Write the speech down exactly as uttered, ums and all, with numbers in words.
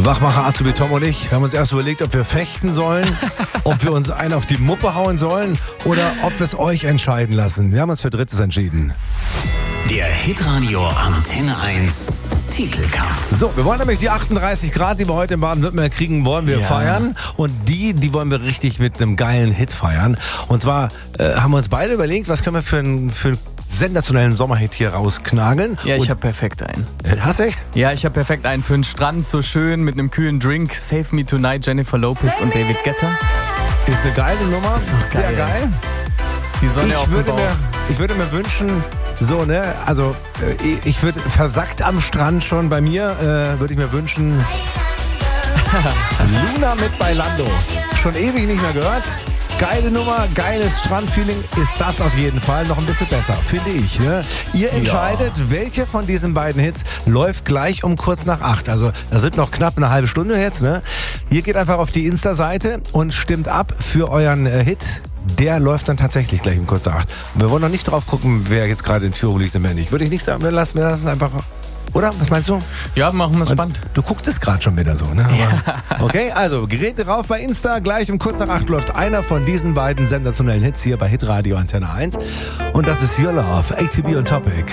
Wachmacher Azubi Tom und ich haben uns erst überlegt, ob wir fechten sollen, ob wir uns einen auf die Muppe hauen sollen oder ob wir es euch entscheiden lassen. Wir haben uns für Drittes entschieden. Der Hitradio Antenne eins Titelkampf. So, wir wollen nämlich die achtunddreißig Grad, die wir heute in Baden-Württemberg kriegen, wollen wir Ja. feiern. Und die, die wollen wir richtig mit einem geilen Hit feiern. Und zwar äh, haben wir uns beide überlegt, was können wir für einen für einen sensationellen Sommerhit hier rausknageln. Ja, ich Und, habe perfekt einen. äh, hast du echt? Ja, ich habe perfekt einen für den Strand, so schön mit einem kühlen Drink. Save Me Tonight, Jennifer Lopez und David Guetta. Ist eine geile Nummer. Sehr geil. geil. Die Sonne auf Ich dem würde, Bauch. mir, ich würde mir wünschen, so, ne, also äh, ich würde versackt am Strand schon bei mir, äh, würde ich mir wünschen, Luna mit Bailando. Schon ewig nicht mehr gehört. Geile Nummer, geiles Strandfeeling ist das auf jeden Fall. Noch ein bisschen besser, finde ich. Ne? Ihr entscheidet, welche von diesen beiden Hits läuft gleich um kurz nach acht. Also da sind noch knapp eine halbe Stunde jetzt. Ne? Ihr geht einfach auf die Insta-Seite und stimmt ab für euren äh, Hit. Der läuft dann tatsächlich gleich um kurz nach acht. Und wir wollen noch nicht drauf gucken, wer jetzt gerade in Führung liegt und wer nicht. Würde ich nicht sagen, wir lassen, wir lassen einfach... Oder? Was meinst du? Ja, machen wir es spannend. Du guckst es gerade schon wieder so, ne? Aber, okay, also Geräte rauf bei Insta. Gleich um kurz nach acht läuft einer von diesen beiden sensationellen Hits hier bei Hitradio Antenne eins. Und das ist Your Love, A T B und Topic.